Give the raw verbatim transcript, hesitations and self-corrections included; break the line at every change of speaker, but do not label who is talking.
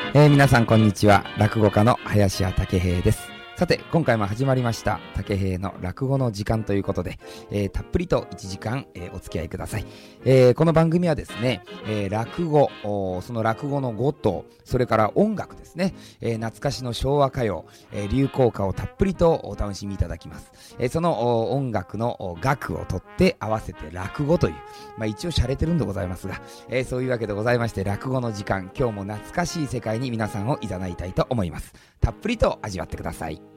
えー、皆さんこんにちは。落語家の林家武平です。さて今回も始まりました武平の落語の時間ということで、えー、たっぷりといちじかん、えー、お付き合いください。えー、この番組はですね、えー、落語、その落語の語とそれから音楽ですね、えー、懐かしの昭和歌謡、えー、流行歌をたっぷりとお楽しみいただきます。えー、その音楽の楽を取って合わせて落語という、まあ、一応洒落てるんでございますが、えー、そういうわけでございまして、落語の時間、今日も懐かしい世界に皆さんをいざないたいと思います。たっぷりと味わってください。